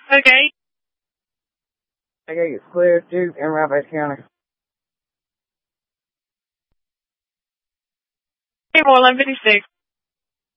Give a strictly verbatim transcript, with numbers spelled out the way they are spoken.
Okay. Okay, it's clear to Arapahoe County. Table eleven fifty-six.